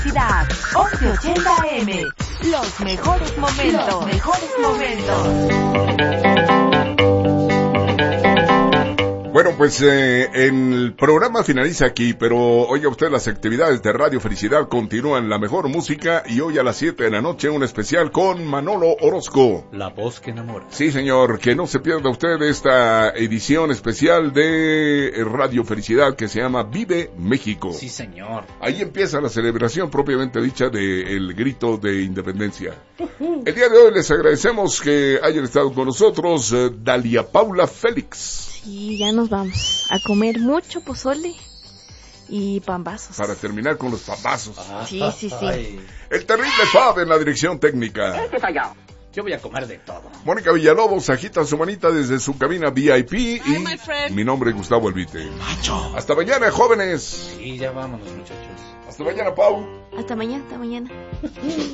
Felicidad, 1180 AM, los mejores momentos. Bueno, pues el programa finaliza aquí, pero oiga usted, las actividades de Radio Felicidad continúan, la mejor música, y hoy a las 7 de la noche un especial con Manolo Orozco. La voz que enamora. Sí, señor, que no se pierda usted esta edición especial de Radio Felicidad que se llama Vive México. Sí, señor. Ahí empieza la celebración propiamente dicha del grito de independencia. El día de hoy les agradecemos que hayan estado con nosotros, Dalia Paula Félix. Sí, ya nos vamos a comer mucho pozole y pambazos. Para terminar con los pambazos. Sí. Ay. El terrible Fab en la dirección técnica. Yo voy a comer de todo. Mónica Villalobos agita su manita desde su cabina VIP y mi nombre es Gustavo Elvite. Macho. Hasta mañana, jóvenes. Sí, ya vámonos, muchachos. Hasta mañana, Pau. Hasta mañana.